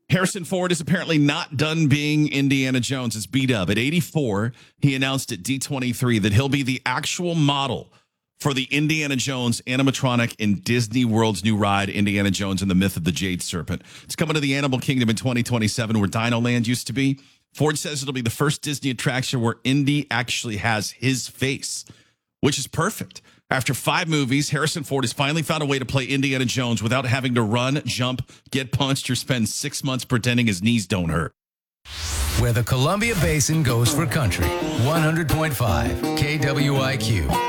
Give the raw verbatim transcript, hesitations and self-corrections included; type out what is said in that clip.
Harrison Ford is apparently not done being Indiana Jones. It's B-Dub. At eighty-four, he announced at D twenty-three that he'll be the actual model for the Indiana Jones animatronic in Disney World's new ride, Indiana Jones and the Myth of the Jade Serpent. It's coming to the Animal Kingdom in twenty twenty-seven, where Dino Land used to be. Ford says it'll be the first Disney attraction where Indy actually has his face, which is perfect. After five movies, Harrison Ford has finally found a way to play Indiana Jones without having to run, jump, get punched, or spend six months pretending his knees don't hurt. Where the Columbia Basin goes for country. one hundred point five K W I Q.